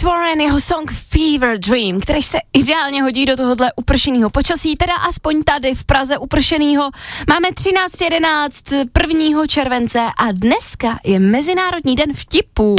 Warren, jeho song Fever Dream, který se ideálně hodí do tohohle upršenýho počasí, teda aspoň tady v Praze upršenýho. Máme 13.11. 1. července a dneska je Mezinárodní den vtipů.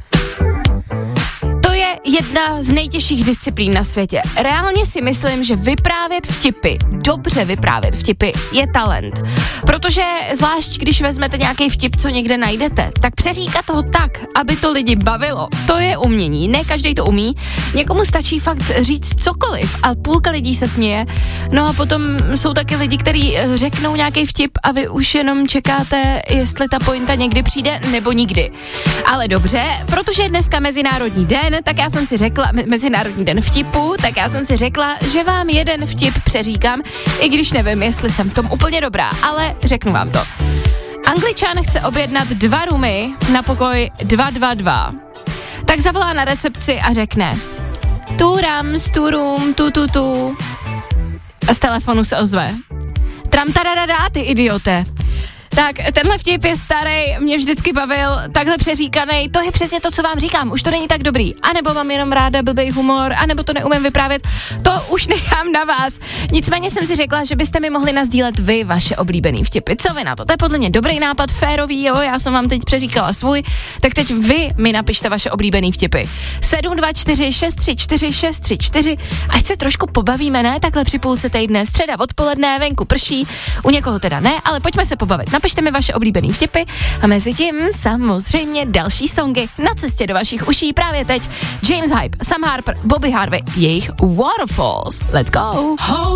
To je jedna z nejtěžších disciplín na světě. Reálně si myslím, že vyprávět vtipy, dobře vyprávět vtipy, je talent. Protože zvlášť, když vezmete nějaký vtip, co někde najdete, tak přeříkat ho tak, aby to lidi bavilo, to je umění. Ne každý to umí. Někomu stačí fakt říct cokoliv a půlka lidí se směje. No a potom jsou taky lidi, kteří řeknou nějaký vtip a vy už jenom čekáte, jestli ta pointa někdy přijde nebo nikdy. Ale dobře, protože je dneska Mezinárodní den, tak já jsem si řekla, Mezinárodní den vtipu, tak já jsem si řekla, že vám jeden vtip přeříkám, i když nevím, jestli jsem v tom úplně dobrá, ale řeknu vám to. Angličan chce objednat 2 rumy na pokoj 222. Tak zavolá na recepci a řekne: tu rams, tu rum, tu. A z telefonu se ozve: tram tadadadá, ty idiote. Tak, tenhle vtip je starý, mě vždycky bavil, takhle přeříkanej, to je přesně to, co vám říkám, už to není tak dobrý, anebo mám jenom ráda blbej humor, anebo to neumím vyprávět, to už nechám na vás. Nicméně jsem si řekla, že byste mi mohli nasdílet vy vaše oblíbený vtipy, co vy na to? To je podle mě dobrý nápad, férový, jo, já jsem vám teď přeříkala svůj, tak teď vy mi napište vaše oblíbený vtipy. 724 634 634, ať se trošku pobavíme, ne? Takhle při půlce týdne, středa odpoledne, venku prší, u někoho teda ne, ale pojďme se pobavit. Napište mi vaše oblíbený vtipy a mezi tím samozřejmě další songy na cestě do vašich uší právě teď. James Hype, Sam Harper, Bobby Harvey, jejich Waterfalls. Let's go!